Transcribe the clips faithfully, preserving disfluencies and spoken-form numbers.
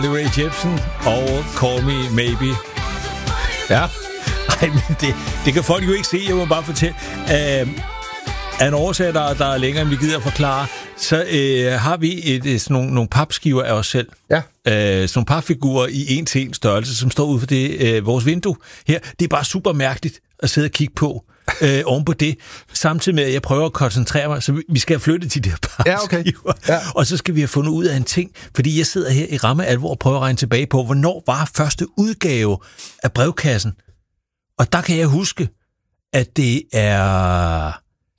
Ray Jepsen og Call Me Maybe. Ja. Ej, men det, det kan folk jo ikke se. Jeg må bare fortælle. Uh, af en årsag, der, der er længere, end vi gider at forklare, så uh, har vi et, et, sådan nogle, nogle papskiver af os selv. Ja. Uh, sådan nogle papfigurer i en til en størrelse, som står ude for det, uh, vores vindue her. Det er bare super mærkeligt at sidde og kigge på. Øh, oven på det, samtidig med, at jeg prøver at koncentrere mig, så vi skal have flyttet de der papskiver. Ja, okay. Ja. Og så skal vi have fundet ud af en ting, fordi jeg sidder her i ramme alvor og prøver at regne tilbage på, hvornår var første udgave af brevkassen. Og der kan jeg huske, at det er...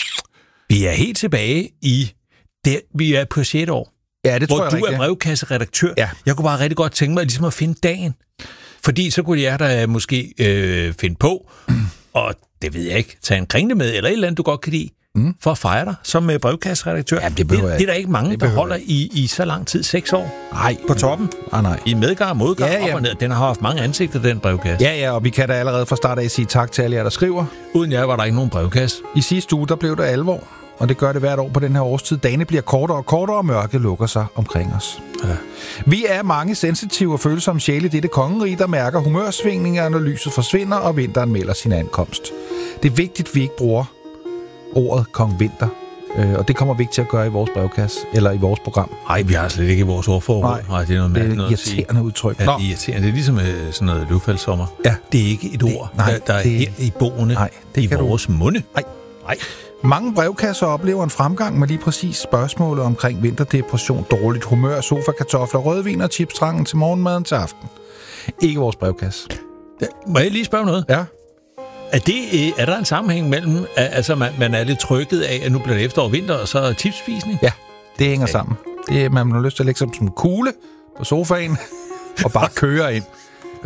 Vi er helt tilbage i... Det, vi er på sjette år. Ja, det tror hvor jeg du rigtigt. er brevkasseredaktør. Ja. Jeg kunne bare rigtig godt tænke mig ligesom at finde dagen. Fordi så kunne jeg da måske øh, finde på, og det ved jeg ikke, tage en kringle med, eller et eller andet, du godt kan lide, mm. for at fejre dig som øh, brevkasseredaktør. Ja, det, det, det er der ikke mange, der holder i, i så lang tid, seks år. Nej. På toppen. Ah, nej. I medgang og modgang, ja, ja. op og ned. Den har haft mange ansigter, den brevkasse. Ja, ja, og vi kan da allerede fra start af sige tak til alle jer, der skriver. Uden jer var der ikke nogen brevkasse. I sidste uge, der blev det alvor, og det gør det hvert år på den her årstid. Dagene bliver kortere og kortere, og mørket lukker sig omkring os. Ja. Vi er mange sensitive og følsomme sjæle i dette kongerige, der mærker humørsvingninger, når lyset forsvinder, og vinteren melder sin ankomst. Det er vigtigt, at vi ikke bruger ordet Kong Vinter, øh, og det kommer vi ikke til at gøre i vores brevkasse, eller i vores program. Nej, vi har slet ikke i vores ordforhold. Nej, Nej, det er noget, det er noget irriterende udtryk. Ja, det er irriterende. Det er ligesom øh, sådan noget løvfaldssommer. Ja. Det er ikke et det, ord, nej, der, der er det, her i boerne, nej, det i vores du... munde. Nej. Nej. Mange brevkasser oplever en fremgang med lige præcis spørgsmålet omkring vinterdepression, dårligt humør, sofakartofler, rødvin og chipstrangen til morgenmaden til aften. Ikke vores brevkasse. Ja, må jeg lige spørge noget? Ja. Er, det, er der en sammenhæng mellem, altså man, man er lidt trykket af, at nu bliver det efterår og vinter, og så chipsspisning? Ja, det hænger okay. sammen. Det er, man har lyst til at lægge som en kugle på sofaen og bare køre ind.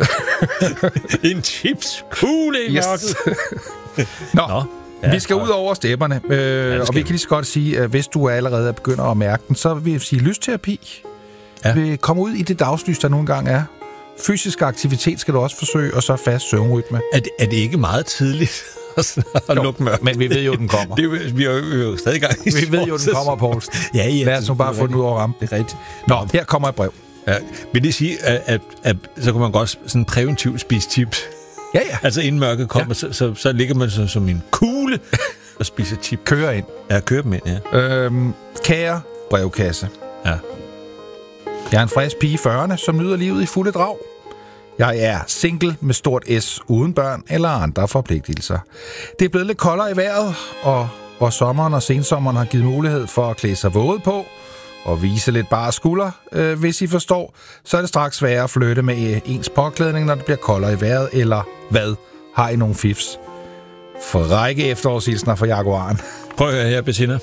En chipskugle i mørket. Yes. Nå. Nå. Ja, vi skal ud over stepperne, øh, ja, og vi kan lige så godt sige, at hvis du allerede begynder at mærke den, så vil jeg sige lysterapi. Ja. Vil komme ud i det dagslys, der nogle gange er. Fysisk aktivitet skal du også forsøge, og så fast søvnrytme. Er det, er det ikke meget tidligt at lukke mørket? Men vi ved jo, den kommer. Det, vi er jo, vi er jo stadig gang i Vi ved jo, den kommer, Poulsen. Ja, ja. Lad os nu bare få den ud over rampen. Det er rigtigt. Nå, her kommer et brev. Ja, vil det sige, at, at, at så kan man godt sådan præventivt spise chips? Ja, ja. Altså inden mørket kommer, ja. så, så, så ligger man så, som en kugle og spiser chips. Kører ind. Ja, kører dem ind, ja. Øhm, kære brevkasse. Ja. Jeg er en frisk pige i fyrrerne, som nyder livet i fulde drag. Jeg er single med stort S, uden børn eller andre forpligtelser. Det er blevet lidt koldere i vejret, og hvor sommeren og sensommeren har givet mulighed for at klæde sig våget på og vise lidt bare skulder, øh, hvis I forstår, så er det straks sværere at flytte med ens påklædning, når det bliver koldere i vejret, eller hvad? Har I nogle fifs? Frække efterårshilsner fra Jaguaren. Prøv at høre her, Bettina.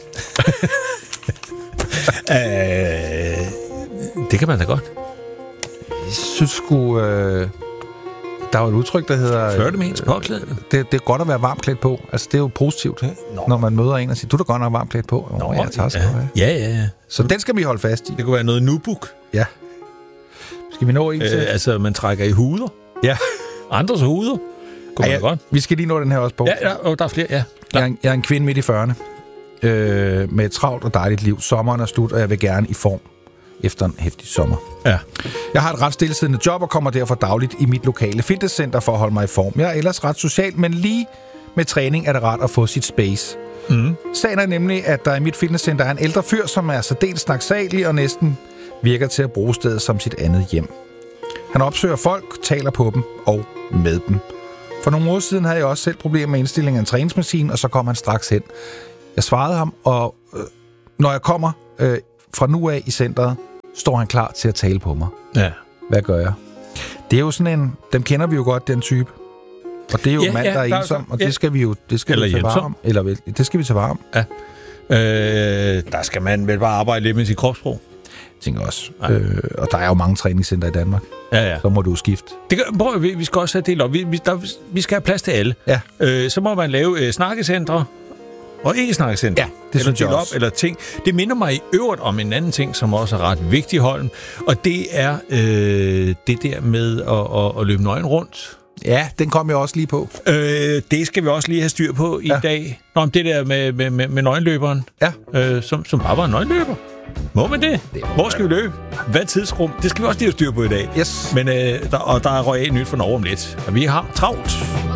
øh, det kan man da godt. Jeg synes sgu... Øh, der er jo et udtryk, der hedder... Flirte med ens påklædning. Det, det er godt at være varmt klædt på. Altså, det er jo positivt, Nå. når man møder en og siger, du er da godt nok varmt klædt på. Nå, ja, tager ja. ja, ja, ja. Så den skal vi holde fast i. Det kunne være noget nubuk. Ja. Skal vi nå en til? Øh, altså, man trækker i huder. Ja. Andres huder. Kunne ja, man godt. Vi skal lige nå den her også på. Ja, ja og der er flere, ja. Jeg er, en, jeg er en kvinde midt i fyrrerne. Øh, med et travlt og dejligt liv. Sommeren er slut, og jeg vil gerne i form efter en heftig sommer. Ja. Jeg har et ret stillesiddende job og kommer derfor dagligt i mit lokale fitnesscenter for at holde mig i form. Jeg er ellers ret social, men lige med træning er det rart at få sit space. Mm. Sagen er nemlig, at der i mit fitnesscenter er en ældre fyr, som er særdeles snaksalig og næsten virker til at bruge stedet som sit andet hjem. Han opsøger folk, taler på dem og med dem. For nogle år siden havde jeg også selv problemer med indstillingen af en træningsmaskine, og så kom han straks hen. Jeg svarede ham, og øh, når jeg kommer øh, fra nu af i centret, står han klar til at tale på mig. Ja. Hvad gør jeg? Det er jo sådan en... Dem kender vi jo godt, den type. Og det er jo ja, en mand, ja, der er der, ensom, og ja. det skal vi jo det skal Eller vi tage vare om. Eller vel, det skal vi tage vare om. Ja. Øh, der skal man vel bare arbejde lidt med sit kropssprog. Jeg tænker også. Øh, og der er jo mange træningscenter i Danmark. Ja, ja. Så må du skifte. Det kan, prøv, vi, vi skal også have delt op. Vi, vi, der, vi skal have plads til alle. Ja. Øh, så må man lave øh, snakkecentre og ikke-snakkecentre. Ja, det synes jeg også. Op, eller ting. Det minder mig i øvrigt om en anden ting, som også er ret vigtig, Holm. Og det er øh, det der med at, at, at løbe nøgen rundt. Ja, den kom jeg også lige på. Øh, det skal vi også lige have styr på i ja. dag. Nå, om det der med, med, med, med nøgenløberen, ja. øh, som, som bare var en nøgenløber. Må man det? det Hvor skal vi løbe? Hvad tidsrum? Det skal vi også lige have styr på i dag. Yes. Men, øh, der, og der er røg af nyt for Norge om lidt. Og vi har travlt.